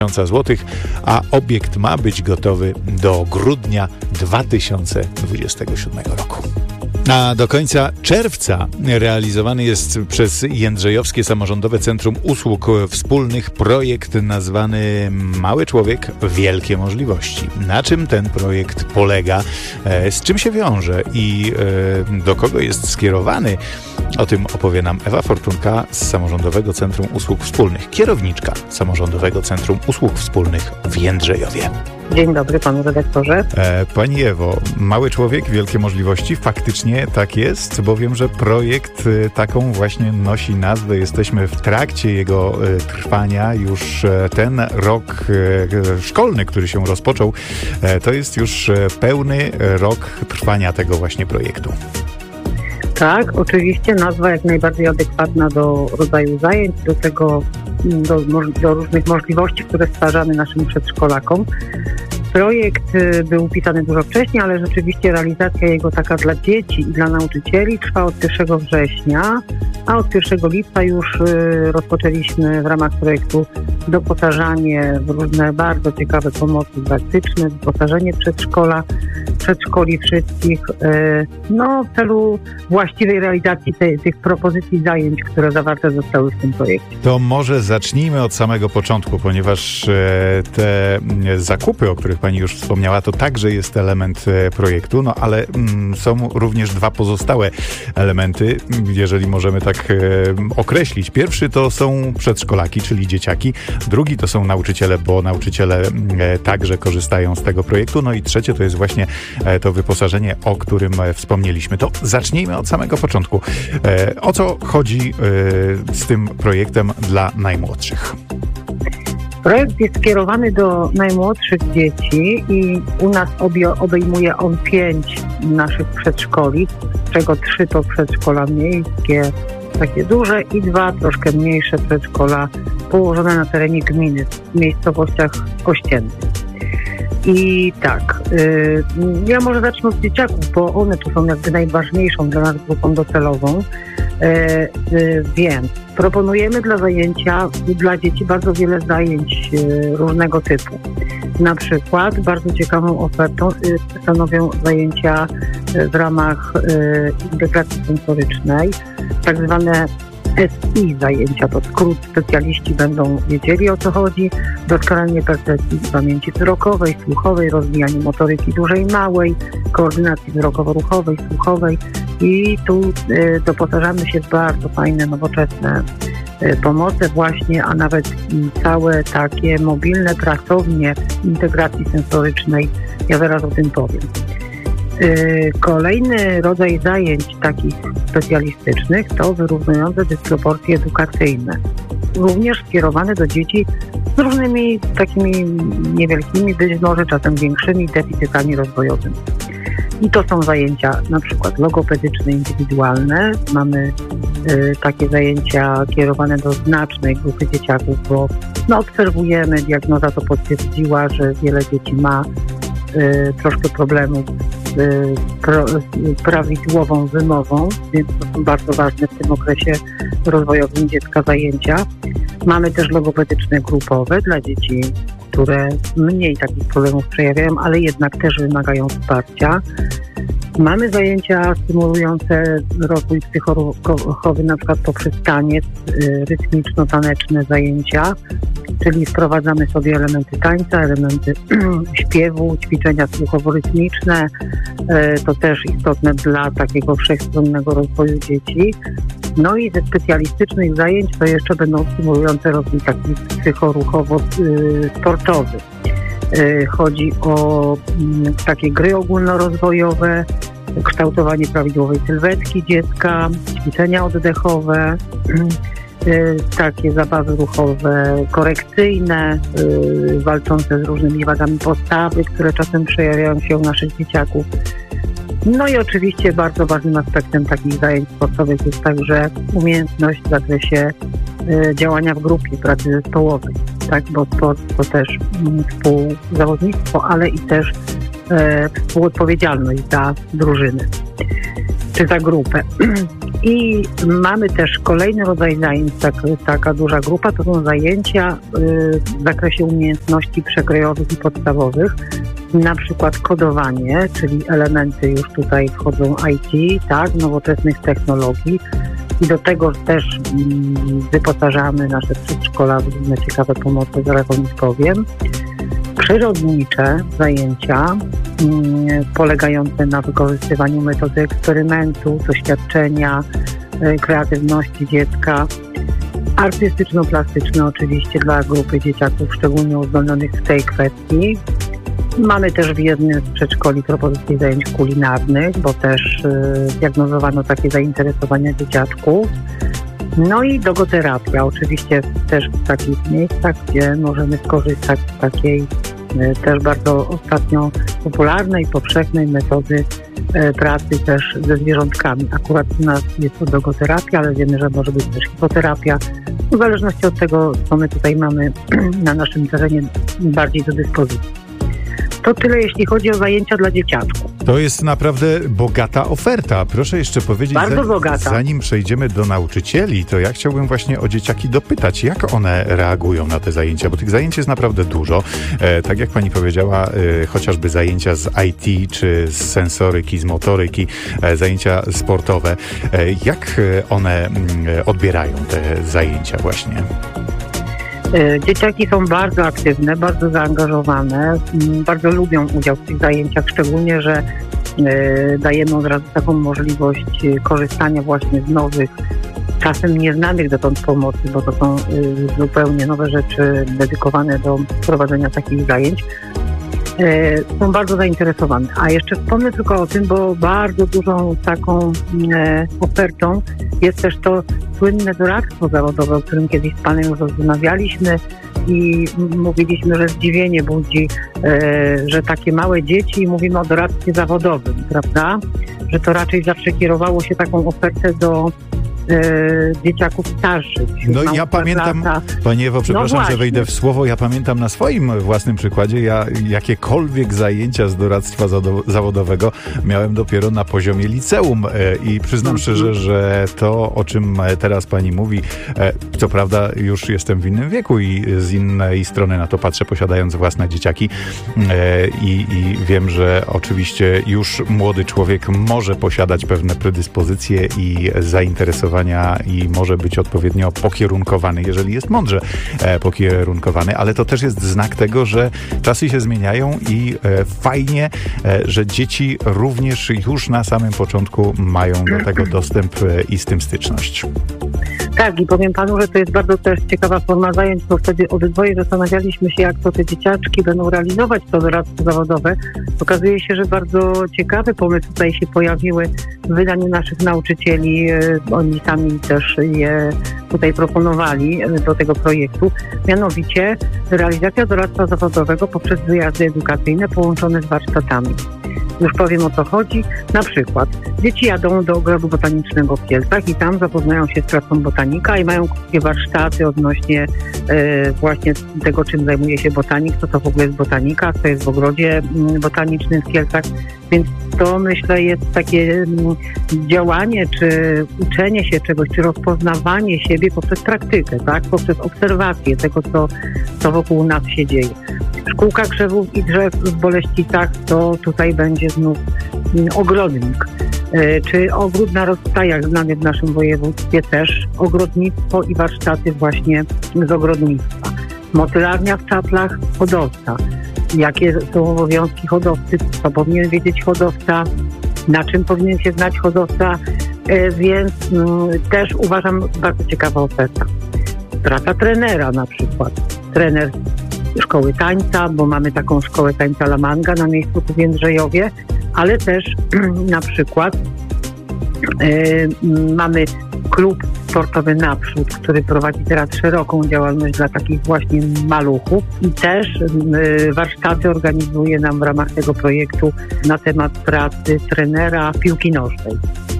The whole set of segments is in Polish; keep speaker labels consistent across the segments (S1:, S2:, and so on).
S1: złotych, a obiekt ma być gotowy do grudnia 2027 roku. A do końca czerwca realizowany jest przez Jędrzejowskie Samorządowe Centrum Usług Wspólnych projekt nazwany Mały Człowiek – Wielkie Możliwości. Na czym ten projekt polega, z czym się wiąże i do kogo jest skierowany? O tym opowie nam Ewa Fortunka z Samorządowego Centrum Usług Wspólnych, kierowniczka Samorządowego Centrum Usług Wspólnych w Jędrzejowie.
S2: Dzień dobry panu redaktorze.
S1: Pani Ewo, Mały Człowiek, Wielkie Możliwości. Faktycznie tak jest, bo wiem, że projekt taką właśnie nosi nazwę. Jesteśmy w trakcie jego trwania. Już ten rok szkolny, który się rozpoczął, to jest już pełny rok trwania tego właśnie projektu.
S2: Tak, oczywiście nazwa jak najbardziej adekwatna do rodzaju zajęć, do różnych możliwości, które stwarzamy naszym przedszkolakom. Projekt był pisany dużo wcześniej, ale rzeczywiście realizacja jego taka dla dzieci i dla nauczycieli trwa od 1 września, a od 1 lipca już rozpoczęliśmy w ramach projektu doposażanie w różne bardzo ciekawe pomocy dydaktyczne, wyposażenie przedszkoli wszystkich, w celu właściwej realizacji tych propozycji zajęć, które zawarte zostały w tym projekcie.
S1: To może zacznijmy od samego początku, ponieważ te zakupy, o których pani już wspomniała, to także jest element projektu, ale są również dwa pozostałe elementy, jeżeli możemy tak określić. Pierwszy to są przedszkolaki, czyli dzieciaki. Drugi to są nauczyciele, bo nauczyciele także korzystają z tego projektu. No i trzecie to jest właśnie to wyposażenie, o którym wspomnieliśmy. To zacznijmy od samego początku. O co chodzi z tym projektem dla najmłodszych?
S2: Projekt jest skierowany do najmłodszych dzieci i u nas obejmuje on 5 naszych przedszkoli, z czego 3 to przedszkola miejskie, takie duże, i 2 troszkę mniejsze przedszkola położone na terenie gminy, w miejscowościach ościennych. I tak, ja może zacznę od dzieciaków, bo one tu są jakby najważniejszą dla nas grupą docelową, więc proponujemy dla dzieci bardzo wiele zajęć różnego typu. Na przykład bardzo ciekawą ofertą stanowią zajęcia w ramach integracji sensorycznej, tak zwane SI zajęcia, to skrót, specjaliści będą wiedzieli, o co chodzi. Doskonalenie percepcji pamięci wzrokowej, słuchowej, rozwijanie motoryki dużej i małej, koordynacji wzrokowo-ruchowej, słuchowej, i tu doposażamy się w bardzo fajne, nowoczesne pomoce właśnie, a nawet całe takie mobilne pracownie integracji sensorycznej. Ja zaraz o tym powiem. Kolejny rodzaj zajęć takich specjalistycznych to wyrównujące dysproporcje edukacyjne. Również skierowane do dzieci z różnymi takimi niewielkimi, być może czasem większymi deficytami rozwojowymi. I to są zajęcia na przykład logopedyczne, indywidualne. Mamy takie zajęcia kierowane do znacznej grupy dzieciaków, bo obserwujemy, diagnoza to potwierdziła, że wiele dzieci ma troszkę problemów z prawidłową wymową, więc to są bardzo ważne w tym okresie rozwojowym dziecka zajęcia. Mamy też logopedyczne grupowe dla dzieci, które mniej takich problemów przejawiają, ale jednak też wymagają wsparcia. Mamy zajęcia stymulujące rozwój psychoruchowy, na przykład poprzez taniec, rytmiczno-taneczne zajęcia, czyli wprowadzamy sobie elementy tańca, elementy śpiewu, ćwiczenia słuchowo-rytmiczne. To też istotne dla takiego wszechstronnego rozwoju dzieci. No i ze specjalistycznych zajęć to jeszcze będą stymulujące rozwój taki psychoruchowo-sportowy. Chodzi o takie gry ogólnorozwojowe, kształtowanie prawidłowej sylwetki dziecka, ćwiczenia oddechowe, takie zabawy ruchowe korekcyjne, walczące z różnymi wadami postawy, które czasem przejawiają się u naszych dzieciaków. No i oczywiście bardzo ważnym aspektem takich zajęć sportowych jest także umiejętność w zakresie działania w grupie, pracy zespołowej, tak? Bo sport to też współzawodnictwo, ale i też współodpowiedzialność za drużynę czy za grupę. I mamy też kolejny rodzaj zajęć, taka duża grupa, to są zajęcia w zakresie umiejętności przekrojowych i podstawowych, na przykład kodowanie, czyli elementy już tutaj wchodzą IT, tak, nowoczesnych technologii i do tego też wyposażamy nasze przedszkola w różne ciekawe pomocy, zaraz o nich powiem. Przyrodnicze zajęcia polegające na wykorzystywaniu metody eksperymentu, doświadczenia, kreatywności dziecka. Artystyczno-plastyczne oczywiście dla grupy dzieciaków szczególnie uzdolnionych w tej kwestii. Mamy też w jednym z przedszkoli propozycje zajęć kulinarnych, bo też diagnozowano takie zainteresowania dzieciaczków. No i dogoterapia, oczywiście też w takich miejscach, gdzie możemy skorzystać z takiej też bardzo ostatnio popularnej, powszechnej metody pracy też ze zwierzątkami. Akurat u nas jest to dogoterapia, ale wiemy, że może być też hipoterapia. W zależności od tego, co my tutaj mamy na naszym terenie bardziej do dyspozycji. To tyle, jeśli chodzi o zajęcia dla dzieciaczków.
S1: To jest naprawdę bogata oferta. Proszę jeszcze powiedzieć, zanim przejdziemy do nauczycieli, to ja chciałbym właśnie o dzieciaki dopytać, jak one reagują na te zajęcia, bo tych zajęć jest naprawdę dużo. Tak jak pani powiedziała, chociażby zajęcia z IT, czy z sensoryki, z motoryki, zajęcia sportowe. Jak one odbierają te zajęcia właśnie?
S2: Dzieciaki są bardzo aktywne, bardzo zaangażowane, bardzo lubią udział w tych zajęciach, szczególnie, że dajemy od razu taką możliwość korzystania właśnie z nowych, czasem nieznanych dotąd pomocy, bo to są zupełnie nowe rzeczy dedykowane do prowadzenia takich zajęć. Są bardzo zainteresowane. A jeszcze wspomnę tylko o tym, bo bardzo dużą taką ofertą jest też to słynne doradztwo zawodowe, o którym kiedyś z panem już rozmawialiśmy i mówiliśmy, że zdziwienie budzi, że takie małe dzieci, mówimy o doradztwie zawodowym, prawda? Że to raczej zawsze kierowało się taką ofertę do dzieciaków starszych.
S1: No ja pamiętam, Pani Ewo, przepraszam, że wejdę w słowo, ja pamiętam na swoim własnym przykładzie, ja jakiekolwiek zajęcia z doradztwa zawodowego miałem dopiero na poziomie liceum i przyznam szczerze, że to, o czym teraz Pani mówi, co prawda już jestem w innym wieku i z innej strony na to patrzę, posiadając własne dzieciaki i wiem, że oczywiście już młody człowiek może posiadać pewne predyspozycje i zainteresowania i może być odpowiednio pokierunkowany, jeżeli jest mądrze pokierunkowany, ale to też jest znak tego, że czasy się zmieniają i fajnie, że dzieci również już na samym początku mają do tego dostęp i z tym styczność.
S2: Tak, i powiem panu, że to jest bardzo też ciekawa forma zajęć, bo wtedy obydwoje zastanawialiśmy się, jak to te dzieciaczki będą realizować to doradztwo zawodowe. Okazuje się, że bardzo ciekawe pomysły tutaj się pojawiły w wydaniu naszych nauczycieli. Oni sami też je tutaj proponowali do tego projektu. Mianowicie realizacja doradztwa zawodowego poprzez wyjazdy edukacyjne połączone z warsztatami. Już powiem, o co chodzi. Na przykład dzieci jadą do Ogrodu Botanicznego w Kielcach i tam zapoznają się z pracą botanika i mają krótkie warsztaty odnośnie właśnie tego, czym zajmuje się botanik, co to w ogóle jest botanika, co jest w Ogrodzie Botanicznym w Kielcach. Więc to, myślę, jest takie działanie, czy uczenie się czegoś, czy rozpoznawanie siebie poprzez praktykę, tak? Poprzez obserwację tego, co wokół nas się dzieje. Szkółka krzewów i drzew w Boleścicach, to tutaj będzie znów ogrodnik. Czy ogród na rozstajach znany w naszym województwie też, ogrodnictwo i warsztaty właśnie z ogrodnictwa. Motylarnia w Czaplach, hodowca. Jakie są obowiązki hodowcy, co powinien wiedzieć hodowca, na czym powinien się znać hodowca, więc też uważam bardzo ciekawa oferta. Praca trenera na przykład. Trener szkoły tańca, bo mamy taką szkołę tańca La Manga na miejscu w Jędrzejowie, ale też na przykład mamy klub sportowy Naprzód, który prowadzi teraz szeroką działalność dla takich właśnie maluchów i też warsztaty organizuje nam w ramach tego projektu na temat pracy trenera piłki nożnej.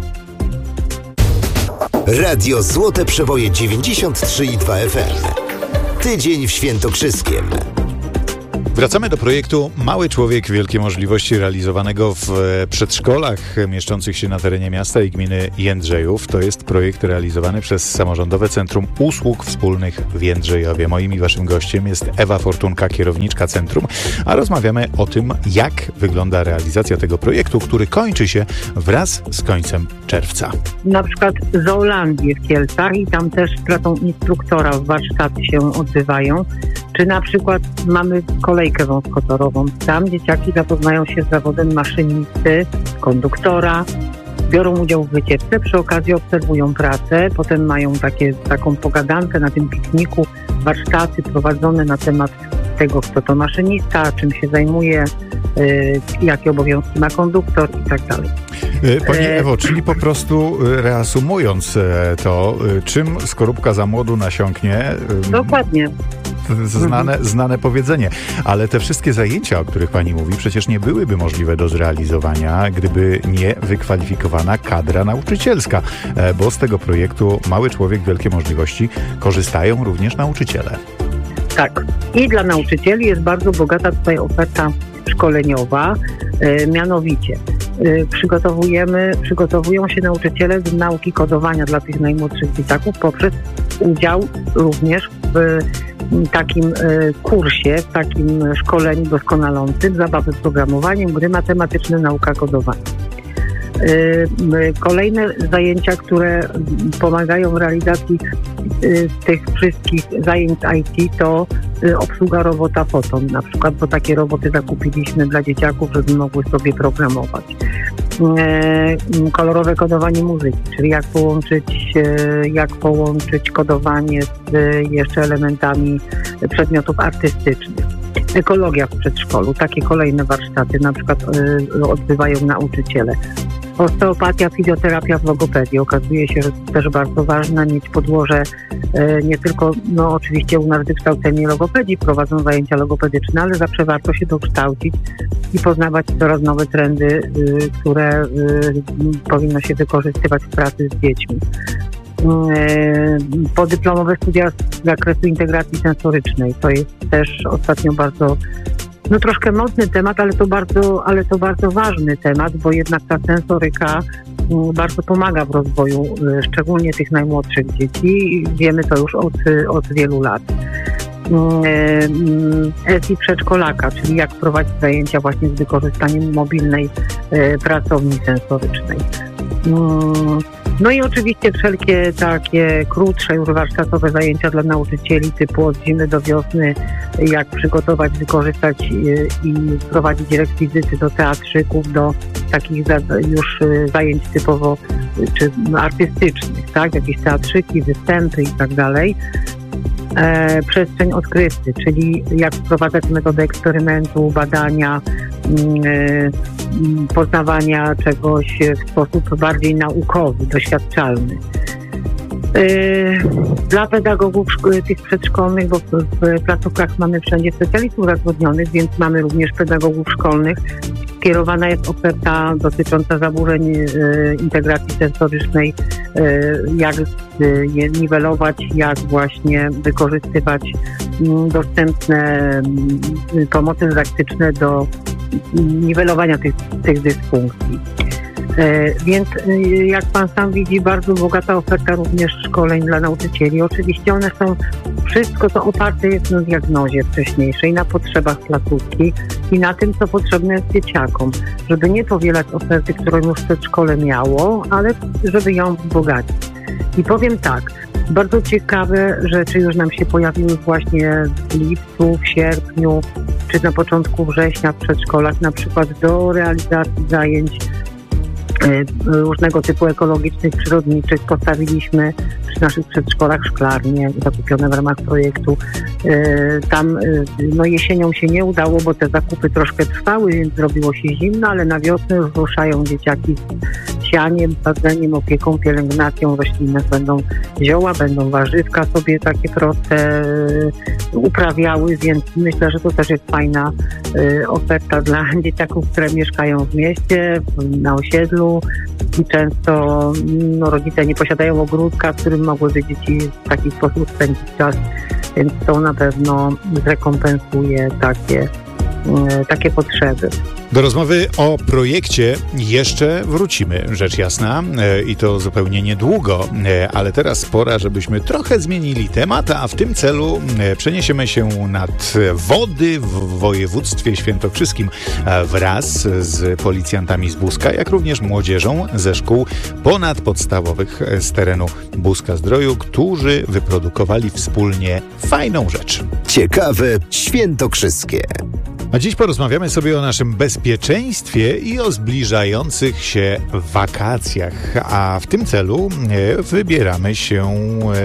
S3: Radio Złote Przeboje 93,2 FM. Tydzień w Świętokrzyskiem.
S1: Wracamy do projektu Mały Człowiek, Wielkie Możliwości, realizowanego w przedszkolach mieszczących się na terenie miasta i gminy Jędrzejów. To jest projekt realizowany przez Samorządowe Centrum Usług Wspólnych w Jędrzejowie. Moim i waszym gościem jest Ewa Fortunka, kierowniczka centrum, a rozmawiamy o tym, jak wygląda realizacja tego projektu, który kończy się wraz z końcem czerwca.
S2: Na przykład Zoolandię w Kielcach i tam też pracą instruktora warsztaty się odbywają. Czy na przykład mamy kolejkę wąskotorową. Tam dzieciaki zapoznają się z zawodem maszynisty, konduktora, biorą udział w wycieczce, przy okazji obserwują pracę, potem mają taką pogadankę na tym pikniku, warsztaty prowadzone na temat tego, kto to maszynista, czym się zajmuje, jakie obowiązki ma konduktor i tak dalej.
S1: Pani Ewo, czyli po prostu reasumując to, czym skorupka za młodu nasiąknie?
S2: Dokładnie.
S1: Znane powiedzenie. Ale te wszystkie zajęcia, o których pani mówi, przecież nie byłyby możliwe do zrealizowania, gdyby nie wykwalifikowana kadra nauczycielska, bo z tego projektu Mały Człowiek, Wielkie Możliwości korzystają również nauczyciele. Tak. I dla nauczycieli jest bardzo bogata tutaj oferta szkoleniowa, mianowicie przygotowują się nauczyciele do nauki kodowania dla tych najmłodszych dzieciaków poprzez udział również w takim kursie, w takim szkoleniu doskonalącym, zabawy z programowaniem, gry matematyczne, nauka kodowania. Kolejne zajęcia, które pomagają w realizacji tych wszystkich zajęć IT, to obsługa robota Foton, na przykład, bo takie roboty zakupiliśmy dla dzieciaków, żeby mogły sobie programować. Kolorowe kodowanie muzyki, czyli jak połączyć kodowanie z jeszcze elementami przedmiotów artystycznych. Ekologia w przedszkolu, takie kolejne warsztaty na przykład odbywają nauczyciele. Osteopatia, fizjoterapia w logopedii. Okazuje się, że to też bardzo ważne, mieć podłoże nie tylko, oczywiście u nas wykształcenie logopedii, prowadzą zajęcia logopedyczne, ale zawsze warto się dokształcić i poznawać coraz nowe trendy, które powinno się wykorzystywać w pracy z dziećmi. Podyplomowe studia z zakresu integracji sensorycznej. To jest też ostatnio bardzo troszkę mocny temat, ale to bardzo ważny temat, bo jednak ta sensoryka bardzo pomaga w rozwoju szczególnie tych najmłodszych dzieci. Wiemy to już od wielu lat. SI przedszkolaka, czyli jak prowadzić zajęcia właśnie z wykorzystaniem mobilnej pracowni sensorycznej. No i oczywiście wszelkie takie krótsze już warsztatowe zajęcia dla nauczycieli typu od zimy do wiosny, jak przygotować, wykorzystać i prowadzić rekwizyty do teatrzyków, do takich już zajęć typowo czy artystycznych, tak? Jakieś teatrzyki, występy i tak dalej. Przestrzeń odkrywcy, czyli jak wprowadzać metodę eksperymentu, badania, poznawania czegoś w sposób bardziej naukowy, doświadczalny. Dla pedagogów tych przedszkolnych, bo w placówkach mamy wszędzie specjalistów zatrudnionych, więc mamy również pedagogów szkolnych. Kierowana jest oferta dotycząca zaburzeń integracji sensorycznej, jak je niwelować, jak właśnie wykorzystywać dostępne pomoce dydaktyczne do niwelowania tych dysfunkcji. Więc jak pan sam widzi, bardzo bogata oferta również szkoleń dla nauczycieli. Oczywiście one są, wszystko to oparte jest na diagnozie wcześniejszej, na potrzebach placówki i na tym, co potrzebne jest dzieciakom, żeby nie powielać oferty, którą już w przedszkole miało, ale żeby ją wzbogacić. I powiem tak, bardzo ciekawe rzeczy już nam się pojawiły właśnie w lipcu, w sierpniu, czy na początku września w przedszkolach, na przykład do realizacji zajęć różnego typu ekologicznych, przyrodniczych. Postawiliśmy przy naszych przedszkolach szklarnie zakupione w ramach projektu. Tam jesienią się nie udało, bo te zakupy troszkę trwały, więc zrobiło się zimno, ale na wiosnę już ruszają dzieciaki z sianiem, sadzeniem, opieką, pielęgnacją roślinną. Będą zioła, będą warzywka sobie takie proste uprawiały, więc myślę, że to też jest fajna oferta dla dzieciaków, które mieszkają w mieście, na osiedlu i często rodzice nie posiadają ogródka, w którym mogłyby dzieci w taki sposób spędzić czas.
S2: więc to na pewno zrekompensuje takie potrzeby.
S1: Do rozmowy o projekcie jeszcze wrócimy, rzecz jasna, i to zupełnie niedługo, ale teraz pora, żebyśmy trochę zmienili temat, a w tym celu przeniesiemy się nad wody w województwie świętokrzyskim wraz z policjantami z Buska, jak również młodzieżą ze szkół ponadpodstawowych z terenu Buska-Zdroju, którzy wyprodukowali wspólnie fajną rzecz.
S3: Ciekawe świętokrzyskie.
S1: A dziś porozmawiamy sobie o naszym bezpieczeństwie i o zbliżających się wakacjach. A w tym celu wybieramy się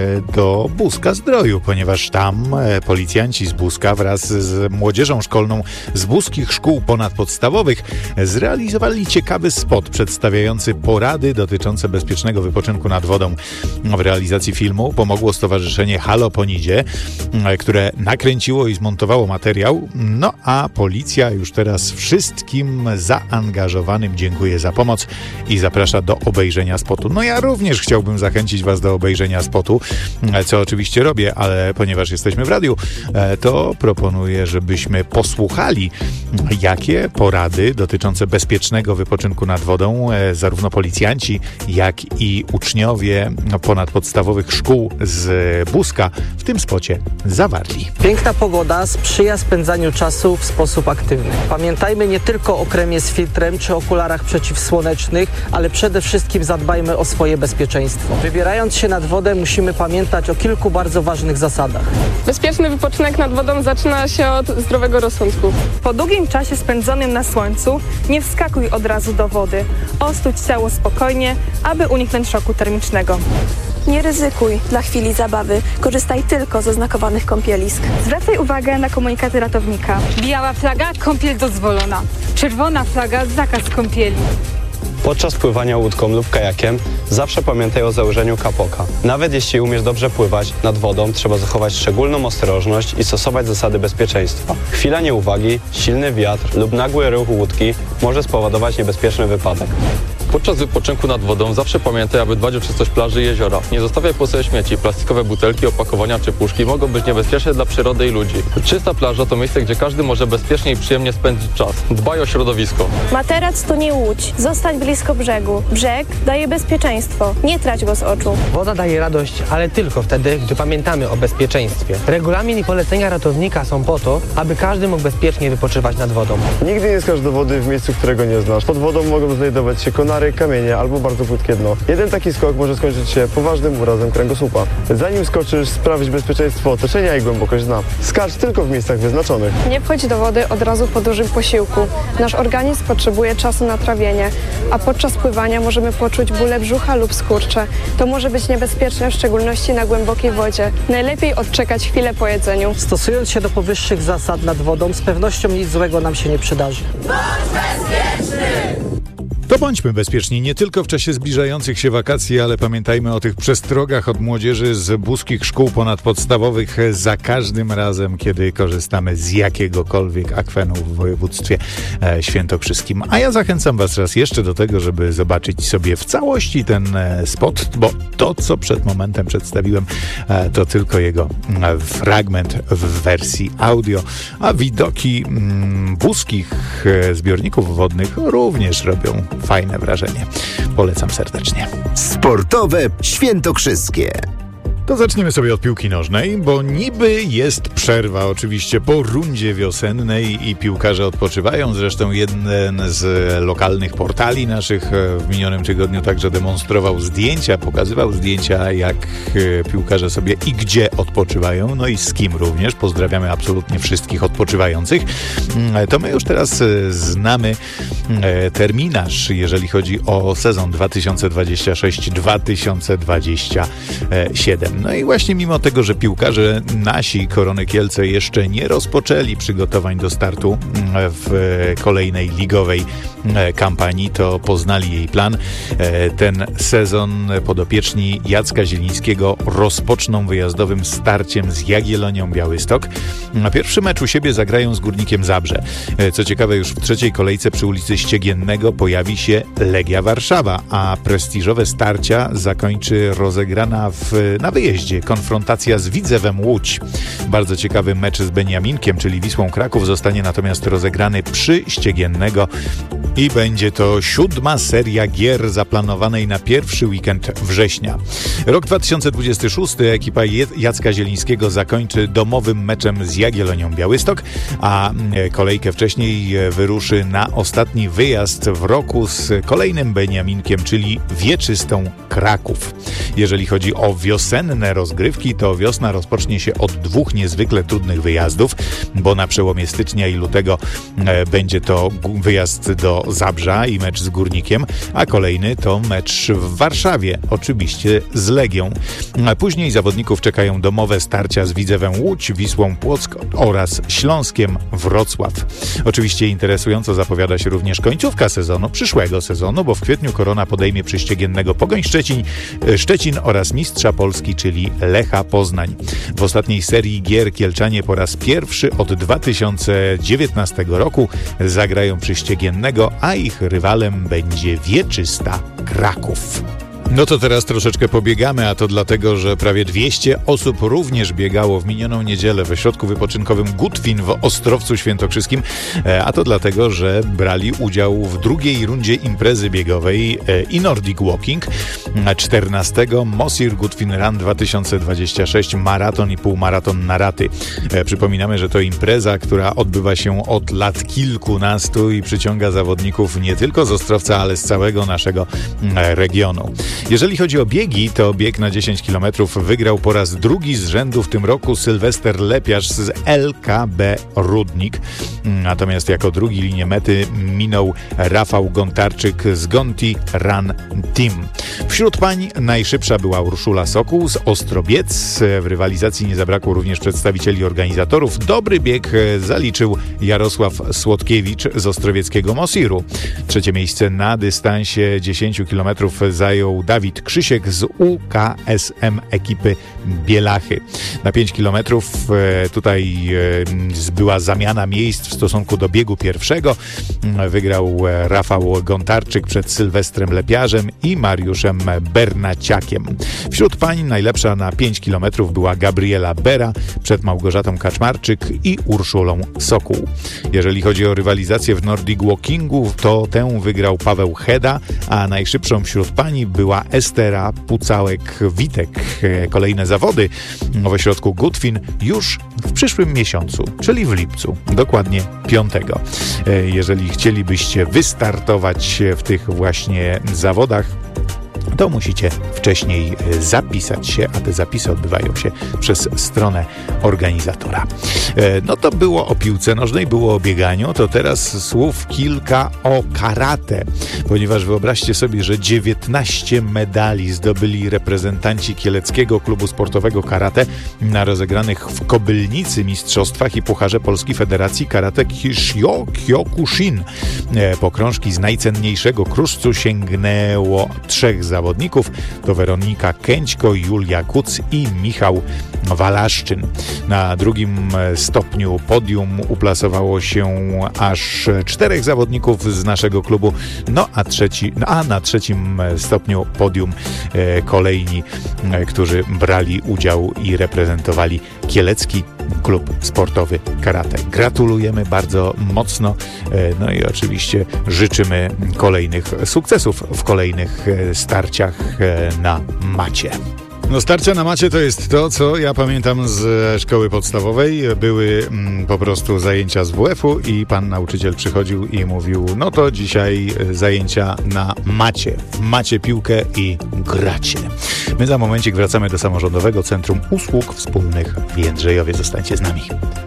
S1: do Buska-Zdroju, ponieważ tam policjanci z Buska wraz z młodzieżą szkolną z buskich szkół ponadpodstawowych zrealizowali ciekawy spot przedstawiający porady dotyczące bezpiecznego wypoczynku nad wodą. W realizacji filmu pomogło Stowarzyszenie Halo Ponidzie, które nakręciło i zmontowało materiał, no a policja już teraz wszystkim zaangażowanym dziękuję za pomoc i zaprasza do obejrzenia spotu. No ja również chciałbym zachęcić Was do obejrzenia spotu, co oczywiście robię, ale ponieważ jesteśmy w radiu, to proponuję, żebyśmy posłuchali, jakie porady dotyczące bezpiecznego wypoczynku nad wodą zarówno policjanci, jak i uczniowie ponadpodstawowych szkół z Buska w tym spocie zawarli.
S4: Piękna pogoda sprzyja spędzaniu czasu w sposób aktywny. Pamiętajmy nie tylko o kremie z filtrem czy okularach przeciwsłonecznych, ale przede wszystkim zadbajmy o swoje bezpieczeństwo. Wybierając się nad wodę musimy pamiętać o kilku bardzo ważnych zasadach.
S5: Bezpieczny wypoczynek nad wodą zaczyna się od zdrowego rozsądku.
S6: Po długim czasie spędzonym na słońcu nie wskakuj od razu do wody. Ostudź ciało spokojnie, aby uniknąć szoku termicznego.
S7: Nie ryzykuj dla chwili zabawy. Korzystaj tylko z oznakowanych kąpielisk.
S6: Zwracaj uwagę na komunikaty ratownika.
S8: Biała flaga, kąpiel dozwolona. Czerwona flaga, zakaz kąpieli.
S9: Podczas pływania łódką lub kajakiem zawsze pamiętaj o założeniu kapoka. Nawet jeśli umiesz dobrze pływać, nad wodą trzeba zachować szczególną ostrożność i stosować zasady bezpieczeństwa. Chwila nieuwagi, silny wiatr lub nagły ruch łódki może spowodować niebezpieczny wypadek.
S10: Podczas wypoczynku nad wodą zawsze pamiętaj, aby dbać o czystość plaży i jeziora. Nie zostawiaj po sobie śmieci. Plastikowe butelki, opakowania czy puszki mogą być niebezpieczne dla przyrody i ludzi. Czysta plaża to miejsce, gdzie każdy może bezpiecznie i przyjemnie spędzić czas. Dbaj o środowisko.
S7: Materac to nie łódź. Zostań blisko brzegu. Brzeg daje bezpieczeństwo. Nie trać go z oczu.
S4: Woda daje radość, ale tylko wtedy, gdy pamiętamy o bezpieczeństwie. Regulamin i polecenia ratownika są po to, aby każdy mógł bezpiecznie wypoczywać nad wodą.
S11: Nigdy nie skacz do wody w miejscu, którego nie znasz. Pod wodą mogą znajdować się konary, kamienie albo bardzo płytkie dno. Jeden taki skok może skończyć się poważnym urazem kręgosłupa. Zanim skoczysz, sprawdź bezpieczeństwo otoczenia i głębokość dna. Skacz tylko w miejscach wyznaczonych.
S5: Nie wchodź do wody od razu po dużym posiłku. Nasz organizm potrzebuje czasu na trawienie, a podczas pływania możemy poczuć bóle brzucha lub skurcze. To może być niebezpieczne, w szczególności na głębokiej wodzie. Najlepiej odczekać chwilę po jedzeniu.
S4: Stosując się do powyższych zasad nad wodą, z pewnością nic złego nam się nie przydarzy.
S1: To bądźmy bezpieczni nie tylko w czasie zbliżających się wakacji, ale pamiętajmy o tych przestrogach od młodzieży z buskich szkół ponadpodstawowych za każdym razem, kiedy korzystamy z jakiegokolwiek akwenu w województwie świętokrzyskim. A ja zachęcam Was raz jeszcze do tego, żeby zobaczyć sobie w całości ten spot, bo to, co przed momentem przedstawiłem, to tylko jego fragment w wersji audio, a widoki buskich zbiorników wodnych również robią fajne wrażenie. Polecam serdecznie.
S3: Sportowe świętokrzyskie.
S1: To zaczniemy sobie od piłki nożnej, bo niby jest przerwa oczywiście po rundzie wiosennej i piłkarze odpoczywają. Zresztą jeden z lokalnych portali naszych w minionym tygodniu także demonstrował zdjęcia, pokazywał zdjęcia, jak piłkarze sobie i gdzie odpoczywają, no i z kim również. Pozdrawiamy absolutnie wszystkich odpoczywających. To my już teraz znamy terminarz, jeżeli chodzi o sezon 2026-2027. No i właśnie mimo tego, że piłkarze nasi Korony Kielce jeszcze nie rozpoczęli przygotowań do startu w kolejnej ligowej kampanii, to poznali jej plan. Ten sezon podopieczni Jacka Zielińskiego rozpoczną wyjazdowym starciem z Jagiellonią Białystok. Pierwszy mecz u siebie zagrają z Górnikiem Zabrze. Co ciekawe, już w trzeciej kolejce przy ulicy Ściegiennego pojawi się Legia Warszawa, a prestiżowe starcia zakończy rozegrana na wyjeździe wyjeździe. Konfrontacja z Widzewem Łódź. Bardzo ciekawy mecz z Beniaminkiem, czyli Wisłą Kraków, zostanie natomiast rozegrany przy Ściegiennego i będzie to 7. seria gier zaplanowanej na pierwszy weekend września. Rok 2026 ekipa Jacka Zielińskiego zakończy domowym meczem z Jagiellonią Białystok, a kolejkę wcześniej wyruszy na ostatni wyjazd w roku z kolejnym Beniaminkiem, czyli Wieczystą Kraków. Jeżeli chodzi o wiosenne rozgrywki, to wiosna rozpocznie się od 2 niezwykle trudnych wyjazdów, bo na przełomie stycznia i lutego będzie to wyjazd do Zabrza i mecz z Górnikiem, a kolejny to mecz w Warszawie, oczywiście z Legią. Później zawodników czekają domowe starcia z Widzewem Łódź, Wisłą Płock oraz Śląskiem Wrocław. Oczywiście interesująco zapowiada się również końcówka przyszłego sezonu, bo w kwietniu Korona podejmie przy Ściegiennego Pogoń Szczecin oraz mistrza Polski, czyli Lecha Poznań. W ostatniej serii gier Kielczanie po raz pierwszy od 2019 roku zagrają przy Ściegiennego, a ich rywalem będzie Wieczysta Kraków. No to teraz troszeczkę pobiegamy, a to dlatego, że prawie 200 osób również biegało w minioną niedzielę w ośrodku wypoczynkowym Gutwin w Ostrowcu Świętokrzyskim, a to dlatego, że brali udział w drugiej rundzie imprezy biegowej i Nordic Walking, 14 Mosir Gutwin Run 2026, maraton i półmaraton na raty. Przypominamy, że to impreza, która odbywa się od lat kilkunastu i przyciąga zawodników nie tylko z Ostrowca, ale z całego naszego regionu. Jeżeli chodzi o biegi, to bieg na 10 km wygrał po raz drugi z rzędu w tym roku Sylwester Lepiarz z LKB Rudnik. Natomiast jako drugi linię mety minął Rafał Gontarczyk z Gonti Run Team. Wśród pań najszybsza była Urszula Sokół z Ostrobiec. W rywalizacji nie zabrakło również przedstawicieli organizatorów. Dobry bieg zaliczył Jarosław Słodkiewicz z ostrowieckiego Mosiru. Trzecie miejsce na dystansie 10 km zajął Dawid Krzysiek z UKSM ekipy Bielachy. Na 5 km tutaj była zamiana miejsc w stosunku do biegu pierwszego. Wygrał Rafał Gontarczyk przed Sylwestrem Lepiarzem i Mariuszem Bernaciakiem. Wśród pań najlepsza na 5 km była Gabriela Bera przed Małgorzatą Kaczmarczyk i Urszulą Sokół. Jeżeli chodzi o rywalizację w Nordic Walkingu, to tę wygrał Paweł Heda, a najszybszą wśród pani była Estera Pucałek-Witek. Kolejne zawody w ośrodku Gutwin już w przyszłym miesiącu, czyli w lipcu, dokładnie 5. Jeżeli chcielibyście wystartować w tych właśnie zawodach, to musicie wcześniej zapisać się, a te zapisy odbywają się przez stronę organizatora. No to było o piłce nożnej, było o bieganiu, to teraz słów kilka o karate, ponieważ wyobraźcie sobie, że 19 medali zdobyli reprezentanci Kieleckiego Klubu Sportowego Karate na rozegranych w Kobylnicy mistrzostwach i Pucharze Polski Federacji Karate Kyokushin. Po krążki z najcenniejszego kruszcu sięgnęło 3 zawodników, to Weronika Kęćko, Julia Kuc i Michał Walaszczyn. Na drugim stopniu podium uplasowało się aż 4 zawodników z naszego klubu, a na trzecim stopniu podium kolejni, którzy brali udział i reprezentowali Kielecki Klub Sportowy Karate. Gratulujemy bardzo mocno, no i oczywiście życzymy kolejnych sukcesów w kolejnych starciach na macie. No starcia na macie to jest to, co ja pamiętam z szkoły podstawowej. Były po prostu zajęcia z WF-u i pan nauczyciel przychodził i mówił, no to dzisiaj zajęcia na macie. Macie piłkę i gracie. My za momencik wracamy do Samorządowego Centrum Usług Wspólnych w Jędrzejowie. Zostańcie z nami.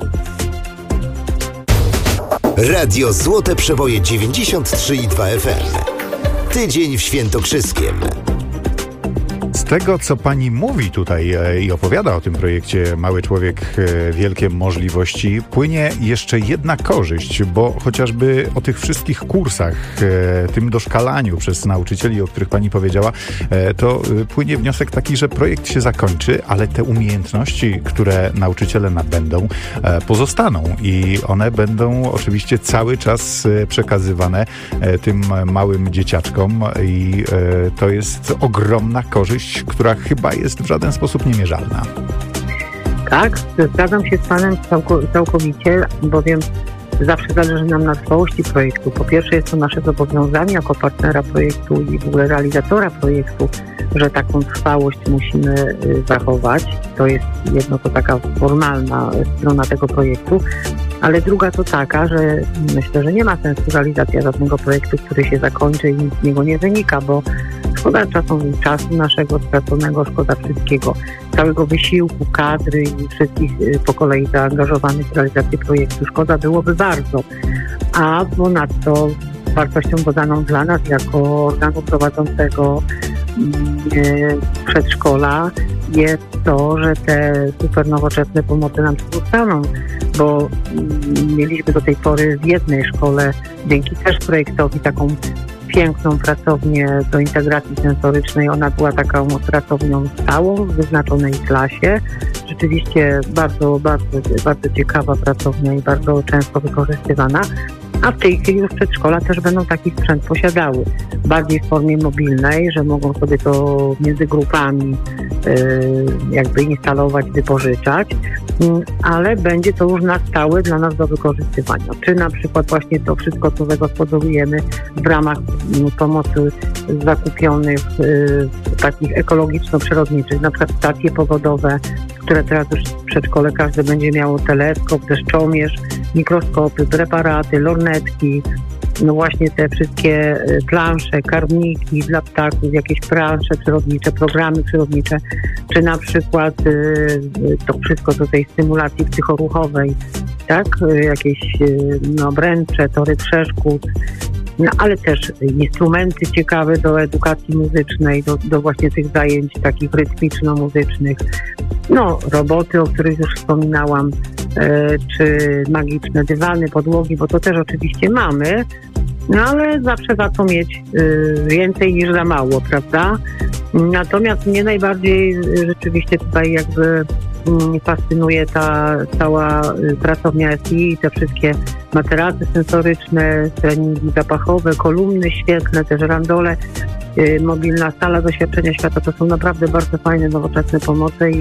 S3: Radio Złote Przeboje 93,2 FM. Tydzień w Świętokrzyskiem.
S1: Z tego, co pani mówi tutaj i opowiada o tym projekcie Mały Człowiek, Wielkie Możliwości, płynie jeszcze jedna korzyść, bo chociażby o tych wszystkich kursach, tym doszkalaniu przez nauczycieli, o których pani powiedziała, to płynie wniosek taki, że projekt się zakończy, ale te umiejętności, które nauczyciele nabędą, pozostaną i one będą oczywiście cały czas przekazywane tym małym dzieciaczkom i to jest ogromna korzyść wartość, która chyba jest w żaden sposób niemierzalna.
S2: Tak, zgadzam się z Panem całkowicie, bowiem zawsze zależy nam na trwałości projektu. Po pierwsze jest to nasze zobowiązanie jako partnera projektu i w ogóle realizatora projektu, że taką trwałość musimy zachować. To jest jedno, to taka formalna strona tego projektu, ale druga to taka, że myślę, że nie ma sensu realizacja żadnego projektu, który się zakończy i nic z niego nie wynika, bo szkoda czasu naszego straconego, szkoda wszystkiego, całego wysiłku, kadry i wszystkich po kolei zaangażowanych w realizację projektu. Szkoda byłoby bardzo. A ponadto wartością dodaną dla nas jako organu prowadzącego przedszkola jest to, że te super nowoczesne pomocy nam zostaną, bo mieliśmy do tej pory w jednej szkole, dzięki też projektowi, taką piękną pracownię do integracji sensorycznej. Ona była taką pracownią stałą w wyznaczonej klasie. Rzeczywiście bardzo ciekawa pracownia i bardzo często wykorzystywana. A w tej chwili już przedszkola też będą taki sprzęt posiadały. Bardziej w formie mobilnej, że mogą sobie to między grupami jakby instalować, wypożyczać, ale będzie to już na stałe dla nas do wykorzystywania. Czy na przykład właśnie to wszystko, co zagospodarujemy w ramach pomocy zakupionych takich ekologiczno-przyrodniczych, na przykład stacje pogodowe, które teraz już w przedszkole każdy będzie miało teleskop, deszczomierz, mikroskopy, preparaty, lornetki, no właśnie te wszystkie plansze, karmniki dla ptaków, jakieś plansze przyrodnicze, programy przyrodnicze, czy na przykład to wszystko do tej stymulacji psychoruchowej, tak? Jakieś obręcze, tory przeszkód, no, ale też instrumenty ciekawe do edukacji muzycznej, do właśnie tych zajęć takich rytmiczno-muzycznych. No, roboty, o których już wspominałam, czy magiczne dywany, podłogi, bo to też oczywiście mamy, no ale zawsze warto mieć więcej niż za mało, prawda? Natomiast mnie najbardziej rzeczywiście tutaj jakby fascynuje ta cała pracownia SI i te wszystkie materace sensoryczne, treningi zapachowe, kolumny świetlne, też randole, mobilna sala doświadczenia świata. To są naprawdę bardzo fajne, nowoczesne pomoce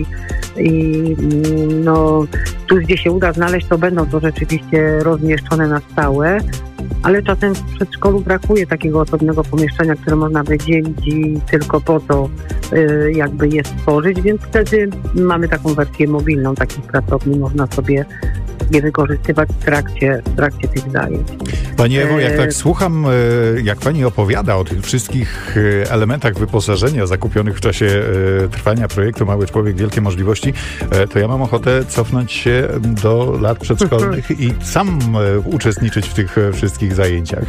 S2: i no, tu gdzie się uda znaleźć, to będą to rzeczywiście rozmieszczone na stałe, ale czasem w przedszkolu brakuje takiego osobnego pomieszczenia, które można wydzielić i tylko po to jakby je stworzyć, więc wtedy mamy taką wersję mobilną takich pracowni, można sobie je wykorzystywać w trakcie tych zajęć.
S1: Pani Ewo, jak tak słucham, jak Pani opowiada o tych wszystkich elementach wyposażenia zakupionych w czasie trwania projektu Mały Człowiek, Wielkie Możliwości, to ja mam ochotę cofnąć się do lat przedszkolnych i sam uczestniczyć w tych wszystkich zajęciach.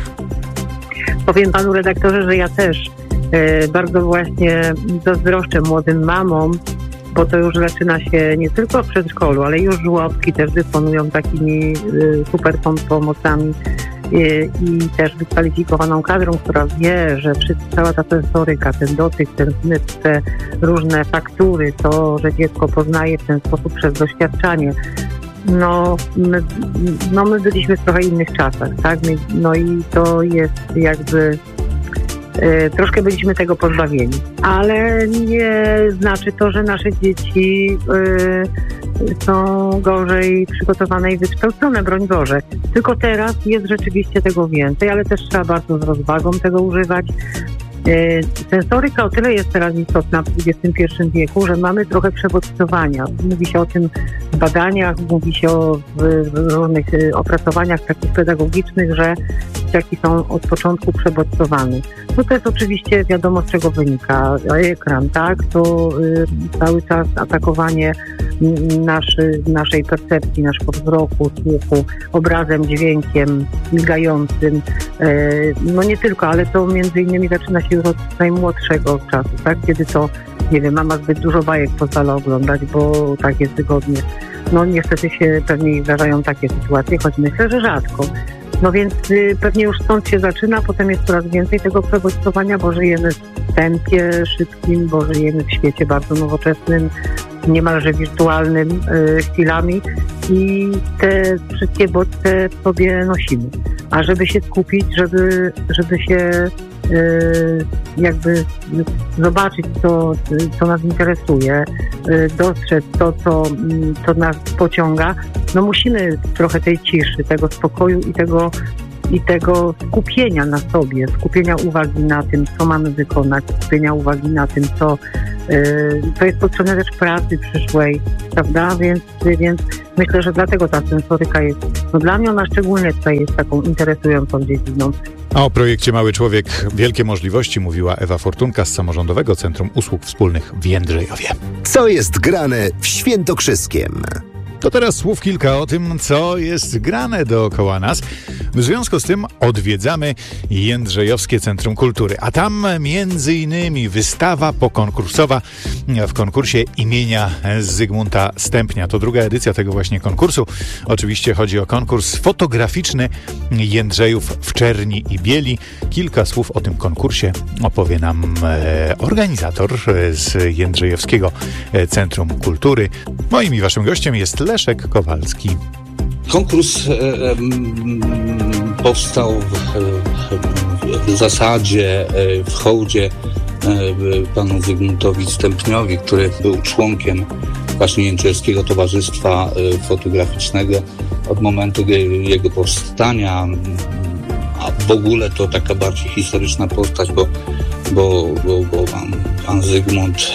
S2: Powiem Panu redaktorze, że ja też bardzo właśnie zazdroszczę młodym mamom, bo to już zaczyna się nie tylko w przedszkolu, ale już żłobki też dysponują takimi super pomocami i też wykwalifikowaną kadrą, która wie, że cała ta sensoryka, ten dotyk, ten zmysł, te różne faktury, to, że dziecko poznaje w ten sposób przez doświadczanie. My byliśmy w trochę innych czasach, tak? No i to jest jakby troszkę byliśmy tego pozbawieni, ale nie znaczy to, że nasze dzieci są gorzej przygotowane i wykształcone, broń Boże. Tylko teraz jest rzeczywiście tego więcej, ale też trzeba bardzo z rozwagą tego używać. Sensoryka o tyle jest teraz istotna w XXI wieku, że mamy trochę przebodźcowania. Mówi się o tym w badaniach, mówi się w różnych opracowaniach takich pedagogicznych, że dzieciaki są od początku przebodźcowane. No to jest oczywiście wiadomo, z czego wynika. Ekran, tak? To cały czas atakowanie naszej percepcji, naszego wzroku, słuchu, obrazem, dźwiękiem, migającym. No nie tylko, ale to między innymi zaczyna się już od najmłodszego czasu, tak? Kiedy to, nie wiem, mama zbyt dużo bajek pozwala oglądać, bo tak jest wygodnie. No niestety się pewnie zdarzają takie sytuacje, choć myślę, że rzadko. No więc pewnie już stąd się zaczyna, potem jest coraz więcej tego przebodźcowania, bo żyjemy w tempie szybkim, bo żyjemy w świecie bardzo nowoczesnym, niemalże wirtualnym chwilami i te wszystkie bodźce sobie nosimy. A żeby się skupić, żeby się jakby zobaczyć, co nas interesuje, dostrzec to, co nas pociąga, no musimy trochę tej ciszy, tego spokoju i tego skupienia na sobie, skupienia uwagi na tym, co mamy wykonać, skupienia uwagi na tym, co jest potrzebne też pracy przyszłej, prawda? Więc myślę, że dlatego ta sensoryka jest, no dla mnie ona szczególnie tutaj jest taką interesującą dziedziną.
S1: A o projekcie Mały Człowiek Wielkie Możliwości mówiła Ewa Fortunka z Samorządowego Centrum Usług Wspólnych w Jędrzejowie.
S3: Co jest grane w Świętokrzyskiem?
S1: To teraz słów kilka o tym, co jest grane dookoła nas. W związku z tym odwiedzamy Jędrzejowskie Centrum Kultury, a tam między innymi wystawa pokonkursowa w konkursie imienia Zygmunta Stępnia. To druga edycja tego właśnie konkursu. Oczywiście chodzi o konkurs fotograficzny Jędrzejów w czerni i bieli. Kilka słów o tym konkursie opowie nam organizator z Jędrzejowskiego Centrum Kultury. Moim i waszym gościem jest Leszek Kowalski.
S12: Konkurs powstał w zasadzie w hołdzie panu Zygmuntowi Stępniowi, który był członkiem właśnie Jędrzejowskiego Towarzystwa Fotograficznego od momentu jego powstania, a w ogóle to taka bardziej historyczna postać, bo pan Zygmunt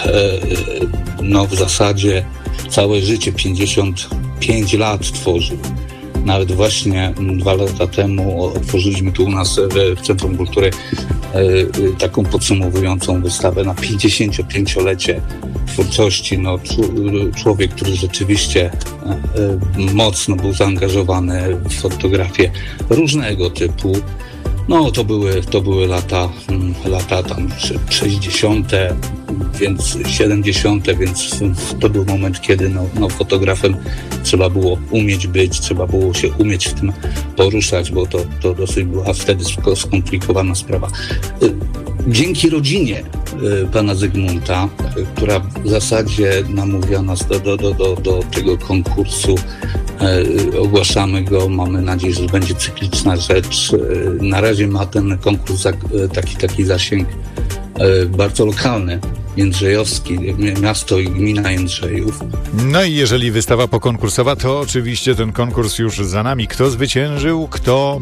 S12: w zasadzie całe życie, 55 lat tworzył. Nawet właśnie 2 lata temu otworzyliśmy tu u nas w Centrum Kultury taką podsumowującą wystawę na 55-lecie twórczości. Człowiek, który rzeczywiście mocno był zaangażowany w fotografię różnego typu. To były lata tam 60., więc 70., więc to był moment, kiedy fotografem trzeba było umieć być, trzeba było się umieć w tym poruszać, bo to dosyć była wtedy skomplikowana sprawa. Dzięki rodzinie pana Zygmunta, która w zasadzie namówiła nas do tego konkursu, ogłaszamy go, mamy nadzieję, że będzie cykliczna rzecz. Na razie ma ten konkurs taki zasięg bardzo lokalny, jędrzejowski, miasto i gmina Jędrzejów.
S1: No i jeżeli wystawa pokonkursowa, to oczywiście ten konkurs już za nami. Kto zwyciężył, kto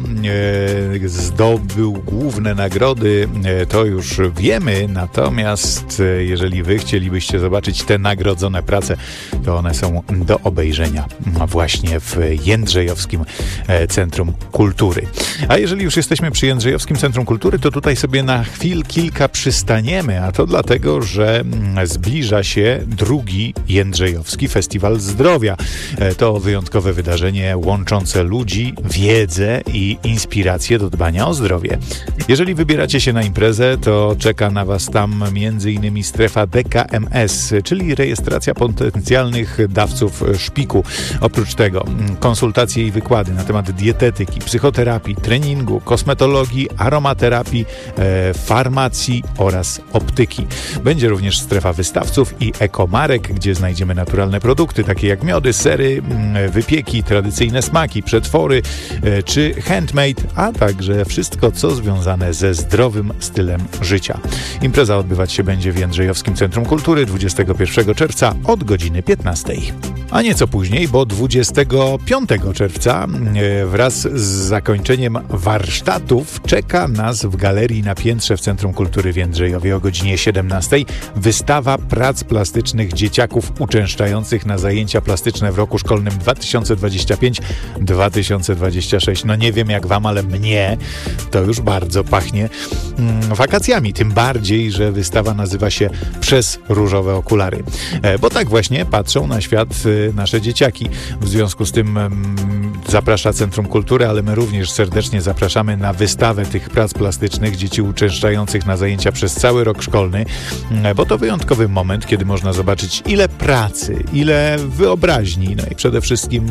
S1: zdobył główne nagrody, to już wiemy. Natomiast jeżeli wy chcielibyście zobaczyć te nagrodzone prace, to one są do obejrzenia właśnie w Jędrzejowskim Centrum Kultury. A jeżeli już jesteśmy przy Jędrzejowskim Centrum Kultury, to tutaj sobie na kilka przystaniemy, a to dlatego, że zbliża się drugi Jędrzejowski Festiwal Zdrowia. To wyjątkowe wydarzenie łączące ludzi, wiedzę i inspirację do dbania o zdrowie. Jeżeli wybieracie się na imprezę, to czeka na was tam m.in. strefa DKMS, czyli rejestracja potencjalnych dawców szpiku. Oprócz tego konsultacje i wykłady na temat dietetyki, psychoterapii, treningu, kosmetologii, aromaterapii, farmacji oraz optyki. Będzie również strefa wystawców i ekomarek, gdzie znajdziemy naturalne produkty, takie jak miody, sery, wypieki, tradycyjne smaki, przetwory czy handmade, a także wszystko, co związane ze zdrowym stylem życia. Impreza odbywać się będzie w Jędrzejowskim Centrum Kultury 21 czerwca od godziny 15. A nieco później, bo 25 czerwca wraz z zakończeniem warsztatów czeka nas w galerii na piętrze w Centrum Kultury w Jędrzejowie o godzinie 17 wystawa prac plastycznych dzieciaków uczęszczających na zajęcia plastyczne w roku szkolnym 2025-2026. No nie wiem jak wam, ale mnie to już bardzo pachnie wakacjami. Tym bardziej, że wystawa nazywa się Przez różowe okulary. Bo tak właśnie patrzą na świat nasze dzieciaki. W związku z tym zaprasza Centrum Kultury, ale my również serdecznie zapraszamy na wystawę tych prac plastycznych dzieci uczęszczających na zajęcia przez cały rok szkolny, bo to wyjątkowy moment, kiedy można zobaczyć ile pracy, ile wyobraźni, no i przede wszystkim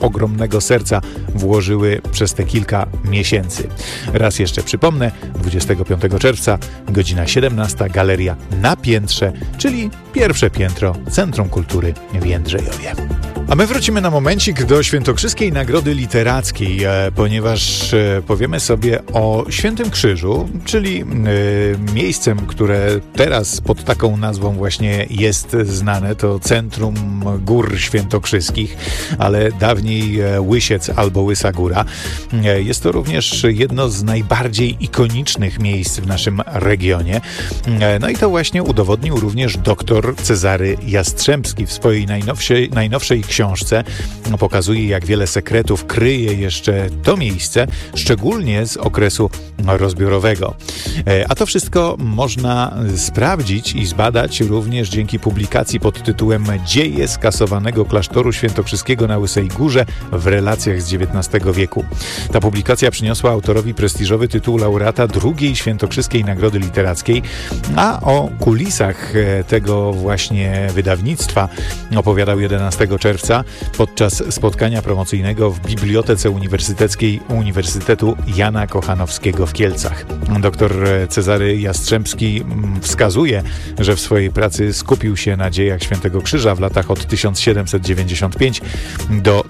S1: ogromnego serca włożyły przez te kilka miesięcy. Raz jeszcze przypomnę, 25 25 czerwca, godzina 17, galeria na piętrze, czyli pierwsze piętro Centrum Kultury w Jędrzejowie. A my wrócimy na momencik do Świętokrzyskiej Nagrody Literackiej, ponieważ powiemy sobie o Świętym Krzyżu, czyli miejscem, które teraz pod taką nazwą właśnie jest znane, to Centrum Gór Świętokrzyskich, ale dawniej Łysiec albo Łysa Góra. Jest to również jedno z najbardziej ikonicznych miejsc w naszym regionie. No i to właśnie udowodnił również dr Cezary Jastrzębski w swojej najnowszej książce. Pokazuje, jak wiele sekretów kryje jeszcze to miejsce, szczególnie z okresu rozbiorowego. A to wszystko można sprawdzić i zbadać również dzięki publikacji pod tytułem Dzieje skasowanego klasztoru świętokrzyskiego na Łysej Górze w relacjach z XIX wieku. Ta publikacja przyniosła autorowi prestiżowy tytuł laureata drugiej Świętokrzyskiej Nagrody Literackiej, a o kulisach tego właśnie wydawnictwa opowiadał 11 czerwca podczas spotkania promocyjnego w Bibliotece Uniwersyteckiej Uniwersytetu Jana Kochanowskiego w Kielcach. Dr Cezary Jastrzębski wskazuje, że w swojej pracy skupił się na dziejach Świętego Krzyża w latach od 1795 do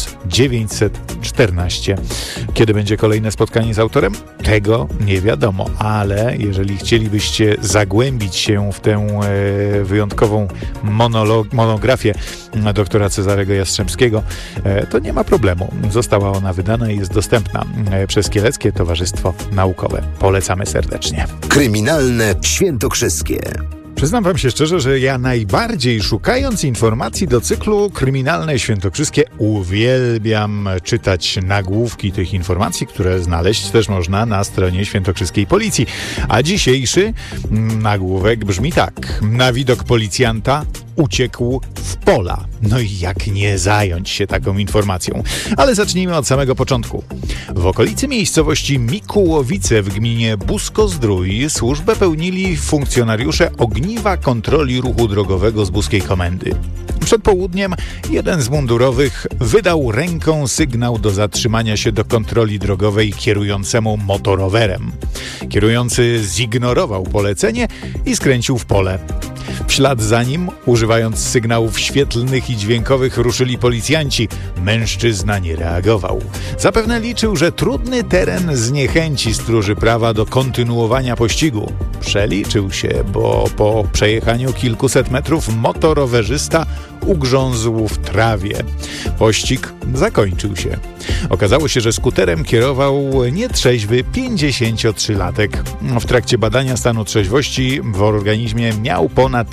S1: 1914. Kiedy będzie kolejne spotkanie z autorem? Tego nie wiadomo, ale jeżeli chcielibyście zagłębić się w tę wyjątkową monografię doktora Cezarego Jastrzębskiego, to nie ma problemu. Została ona wydana i jest dostępna przez Kieleckie Towarzystwo Naukowe. Polecamy serdecznie.
S3: Kryminalne Świętokrzyskie.
S1: Przyznam wam się szczerze, że ja najbardziej, szukając informacji do cyklu Kryminalne Świętokrzyskie, uwielbiam czytać nagłówki tych informacji, które znaleźć też można na stronie świętokrzyskiej policji. A dzisiejszy nagłówek brzmi tak. Na widok policjanta uciekł w pola. No i jak nie zająć się taką informacją? Ale zacznijmy od samego początku. W okolicy miejscowości Mikułowice w gminie Busko-Zdrój służbę pełnili funkcjonariusze Ogniwa Kontroli Ruchu Drogowego z Buskiej Komendy. Przed południem jeden z mundurowych wydał ręką sygnał do zatrzymania się do kontroli drogowej kierującemu motorowerem. Kierujący zignorował polecenie i skręcił w pole. W ślad za nim, używając sygnałów świetlnych i dźwiękowych, ruszyli policjanci. Mężczyzna nie reagował. Zapewne liczył, że trudny teren zniechęci stróży prawa do kontynuowania pościgu. Przeliczył się, bo po przejechaniu kilkuset metrów motorowerzysta ugrzązł w trawie. Pościg zakończył się. Okazało się, że skuterem kierował nietrzeźwy 53-latek. W trakcie badania stanu trzeźwości w organizmie miał ponad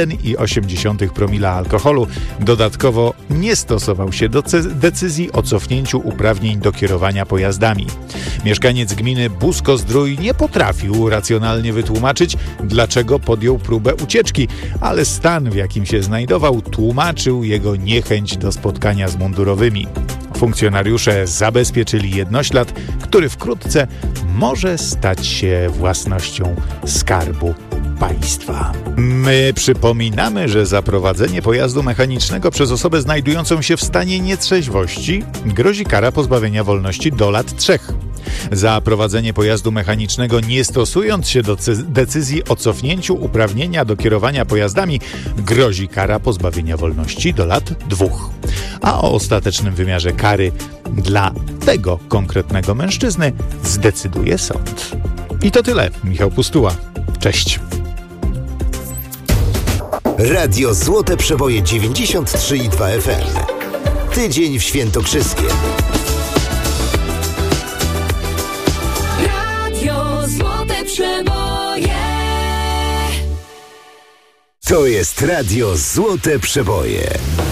S1: 1,8 promila alkoholu. Dodatkowo nie stosował się do decyzji o cofnięciu uprawnień do kierowania pojazdami. Mieszkaniec gminy Busko-Zdrój nie potrafił racjonalnie wytłumaczyć, dlaczego podjął próbę ucieczki, ale stan, w jakim się znajdował, tłumaczył jego niechęć do spotkania z mundurowymi. Funkcjonariusze zabezpieczyli jednoślad, który wkrótce może stać się własnością Skarbu Państwa. My przypominamy, że za prowadzenie pojazdu mechanicznego przez osobę znajdującą się w stanie nietrzeźwości grozi kara pozbawienia wolności do lat 3. Za prowadzenie pojazdu mechanicznego nie stosując się do decyzji o cofnięciu uprawnienia do kierowania pojazdami grozi kara pozbawienia wolności do lat 2. A o ostatecznym wymiarze kary dla tego konkretnego mężczyzny zdecyduje sąd. I to tyle. Michał Pustuła. Cześć.
S3: Radio Złote Przeboje 93,2 FM. Tydzień w Świętokrzyskiem.
S13: Radio Złote Przeboje.
S3: To jest Radio Złote Przeboje.